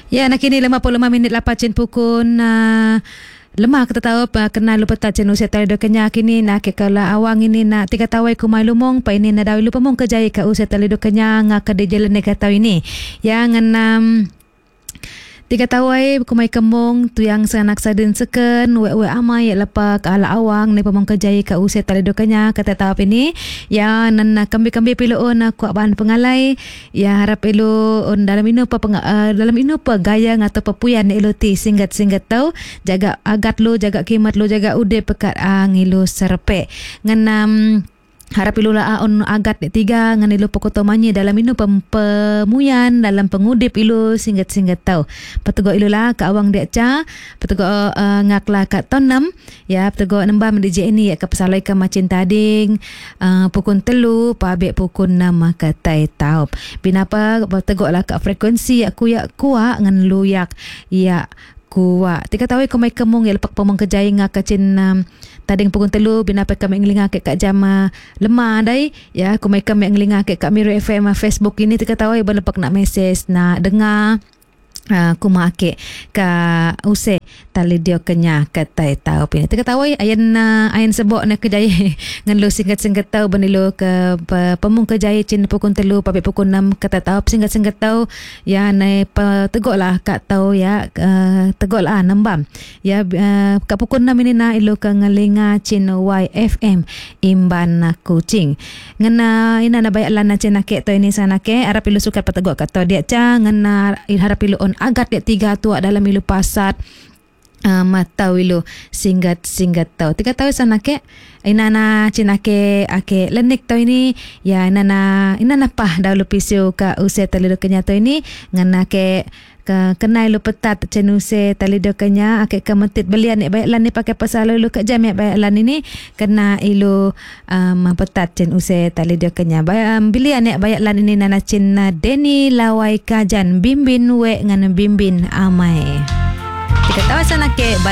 Ya, nak kini 55 minit lepas cin pukul lemah kita tahu kenal lupa tak cenu saya tali do kenya kini nak ke kala awang ini nak tiga tawai ku mai lumong pa ini na daw lupa mong kejai ka usai tali do kenya ngak ke jalan ne kata ini yang tiga tawai ku mai kemong tu yang sanak sadin seken we amai lepa ka ala awang ne pemong kejai ka usai tali do kenya kata tahu ini ya nan kambi pilu on ku bahan pengalai ya harap elo on dalam ino pa gaya atau pepuyan elo ti singgat tau jaga agat lo jaga kimat lo jaga ude pekat ngilo serpe ngan harap ilula on agat tiga ngan ilo pokotomanya dalam ino pemuyan dalam pengudip ilo singgat tau patego ilula ka awang dia ca patego ngakla ka tonam ya patego nembam di ini ya ka pesalai ka macin tading pukun telu pabek pukun 6 ka tai tau binapa patego lah ka frekuensi aku ya kuak ngan luyak ya kuat. Tiga tahu ko may kemong lepak pemong kejai ngak kacin tading pukul telu binapa kami ngelinga ke kak jam lemah dai ya ko may kami ngelinga ke kak Miro FM Facebook ini tiga tahu lepak nak message nak dengar ku make ka use tali dio kenya kata tahu pin tiga tahu ayan sebok nak kejai ngan lu singkat tahu benilo ke pemung kejai cin pukul telu pabe pukul 6 kata tahu singkat tahu ya nai tegok lah kak tahu ya tegok lah nembam ya ka pukul 6 ini na ilo ka ngalinga cin YFM imban kucing ngana ina na bayak lana cin nak to ini sana ke arap ilu suka pategok kata dia ca ngana harap ilu on agat dia tiga tu dalam ilu pasat matau ilu singgat tau tiga tahu sana ke inana cinake ake lenik tau ini ya inana pah daulu pisau ka use tali do kenya tau ini ngana ke kenai lu petat cenuse tali do kenya ake kemetit belian ni baik lan ni pakai pasal lu ke jam baik lan ini kena ilu petat cenuse tali do kenya bilian ni baik lan ini nana cin Deni lawai kajan bimbin we ngan bimbin amai kita tahu sana ke